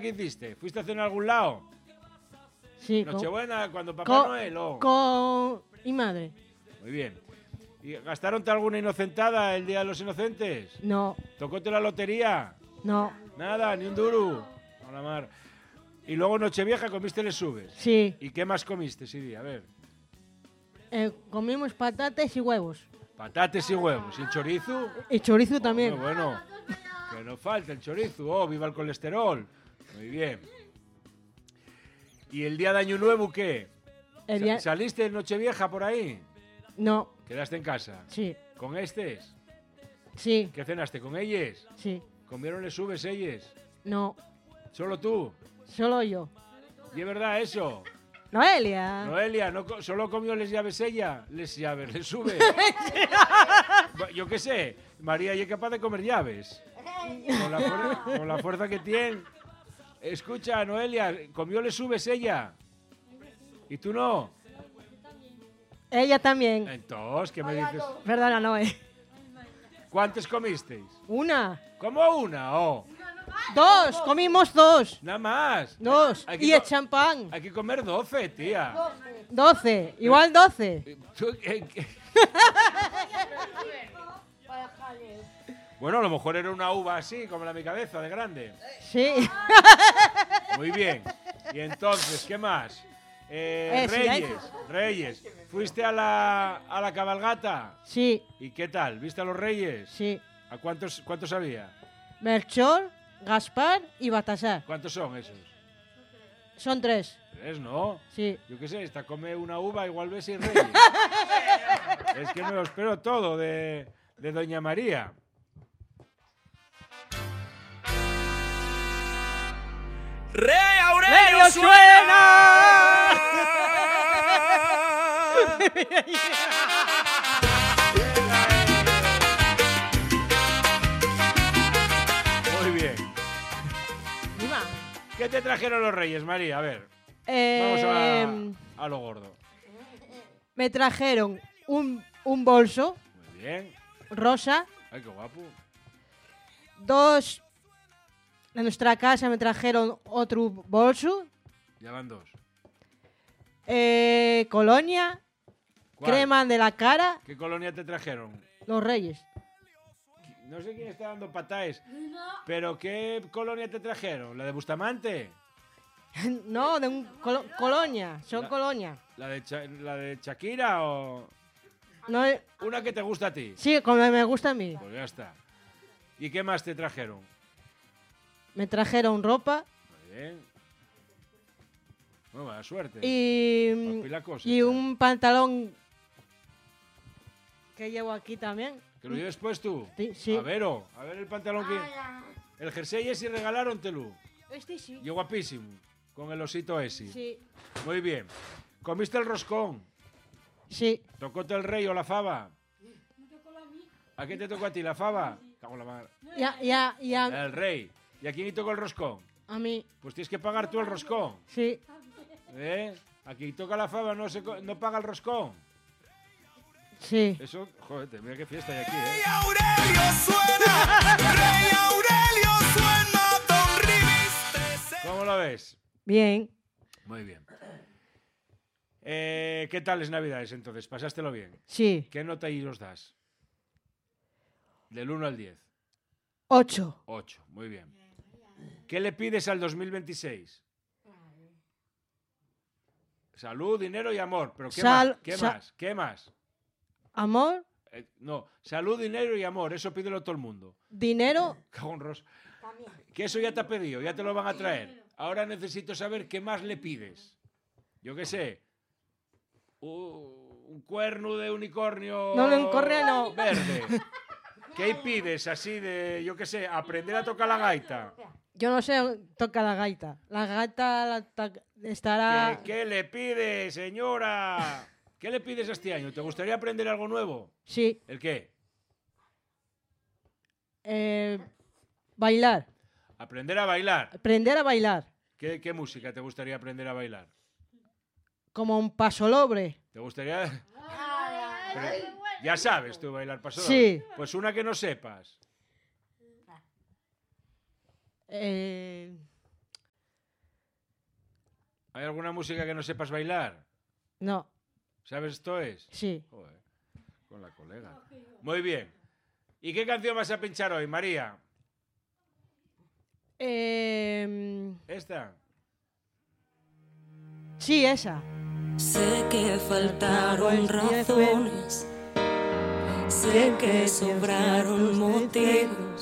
qué hiciste? ¿Fuiste a cenar a algún lado? Sí. Nochebuena, cuando Papá Noel, ¿o? Con mi madre. Muy bien. ¿Y gastaronte alguna inocentada el Día de los Inocentes? No. ¿Tocóte la lotería? No. Nada, ni un duro. A la mar. Y luego Nochevieja comiste les subes. Sí. ¿Y qué más comiste ese día? A ver. Comimos patatas y huevos. Patates y huevos. ¿Y el chorizo? Y chorizo también. Bueno, que no falta el chorizo. Oh, viva el colesterol. Muy bien. ¿Y el día de Año Nuevo qué? ¿Saliste en Nochevieja por ahí? No. ¿Quedaste en casa? Sí. ¿Con estes? Sí. ¿Qué cenaste con ellos? Sí. ¿Comieron les subes ellos? No. ¿Solo tú? Solo yo. ¿Y es verdad eso? Noelia. Noelia, no, solo comió les llaves ella. Les llaves, les sube. Yo qué sé, María ya es capaz de comer llaves. Con la fuerza que tiene. Escucha, Noelia, comió les subes ella. ¿Y tú no? Ella también. Entonces, ¿qué me dices? Perdona, no. ¿Cuántos comisteis? Una. ¿Cómo una? Oh. Dos, comimos dos. Nada más. Dos. Y el champán. Hay que comer 12, tía. 12. Igual 12. Bueno, a lo mejor era una uva así, como la de mi cabeza, de grande. Sí. Muy bien. Y entonces, ¿qué más? Reyes. ¿Fuiste a la cabalgata? Sí. ¿Y qué tal? ¿Viste a los reyes? Sí. ¿A cuántos había? Melchor, Gaspar y Baltasar. ¿Cuántos son esos? Son 3. 3, ¿no? Sí. Yo qué sé, esta come una uva, igual ves 6 reyes. Es que me lo espero todo de Doña María. ¡Rey Aurelio suena! Muy bien. ¿Qué te trajeron los reyes, María? A ver. Vamos a lo gordo. Me trajeron un bolso. Muy bien. Rosa. Ay, qué guapo. 2. De nuestra casa me trajeron otro bolso. Ya van 2. Colonia. ¿Cuál? Crema de la cara. ¿Qué colonia te trajeron? Los reyes. No sé quién está dando pataes, pero ¿qué colonia te trajeron? ¿La de Bustamante? No, de un colonia. Son colonia. ¿La de Shakira o...? No, una que te gusta a ti. sí, como me gusta a mí. Pues ya está. ¿Y qué más te trajeron? Me trajeron ropa. Muy bien. Muy buena suerte. Y un pantalón que llevo aquí también. ¿Que lo lleves pues tú? Sí. A ver el pantalón que... El jersey ese regalaron telu. Este sí. Y guapísimo. Con el osito ese. Sí. Muy bien. ¿Comiste el roscón? Sí. ¿Tocóte el rey o la fava? ¿A qué te tocó a ti, la fava? Cago en la madre. Ya. El rey. ¿Y a quién le tocó el roscón? A mí. Pues tienes que pagar tú el roscón. Sí. Aquí toca la fava, no paga el roscón. Sí. Eso, joder, mira qué fiesta hay aquí, ¡Rey Aurelio suena! ¡Rey Aurelio suena! Don Rivis. ¿Cómo lo ves? Bien. Muy bien. ¿Qué tal es Navidades entonces? ¿Pasástelo bien? Sí. ¿Qué nota ahí los das? Del 1 al 10. 8. 8, muy bien. ¿Qué le pides al 2026? Salud, dinero y amor. ¿Pero qué más? ¿Qué más? Amor. No, salud, dinero y amor. Eso pídelo todo el mundo. Dinero. Cagón Rosa. Que eso ya te ha pedido, ya te lo van a traer. Ahora necesito saber qué más le pides. Yo qué sé. Un cuerno de unicornio. No, de unicornio no. Verde. ¿Qué pides así de, yo qué sé, aprender a tocar la gaita? Yo no sé tocar la gaita. La gaita estará... ¿Qué le pides, señora? ¿Qué le pides este año? ¿Te gustaría aprender algo nuevo? Sí. ¿El qué? Bailar. Aprender a bailar. Aprender a bailar. ¿Qué música te gustaría aprender a bailar? Como un pasolobre. ¿Te gustaría...? Pero ya sabes tú bailar pasodoble. Sí. Pues una que no sepas. ¿Hay alguna música que no sepas bailar? No, ¿Sabes esto es? sí. Joder, con la colega. Muy bien. ¿Y qué canción vas a pinchar hoy, María? ¿Esta? Sí, esa. Sé que faltaron razones, sé que sobraron motivos.